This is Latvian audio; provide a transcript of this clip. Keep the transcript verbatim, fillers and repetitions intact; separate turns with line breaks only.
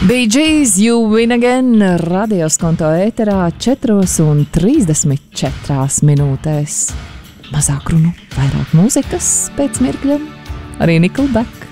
Bee Gees, You Win Again, radios konto ēterā četros un trīsdesmit četrās minūtēs. Mazāk runu, vairāk mūzikas, pēc mirkļa arī Nickelback.